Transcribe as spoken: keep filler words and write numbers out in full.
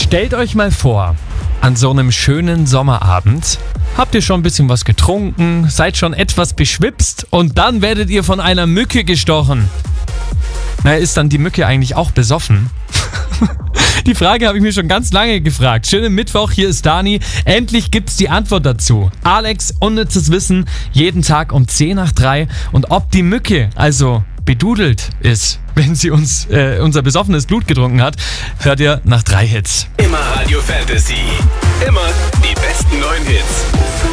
Stellt euch mal vor, an so einem schönen Sommerabend habt ihr schon ein bisschen was getrunken, seid schon etwas beschwipst und dann werdet ihr von einer Mücke gestochen. Na, ist dann die Mücke eigentlich auch besoffen? Die Frage habe ich mir schon ganz lange gefragt. Schönen Mittwoch, hier ist Dani. Endlich gibt's die Antwort dazu. Alex, unnützes Wissen, jeden Tag um zehn nach drei. Und ob die Mücke also bedudelt ist, wenn sie uns äh, unser besoffenes Blut getrunken hat, hört ihr nach drei Hits. Immer Radio Fantasy. Immer die besten neuen Hits.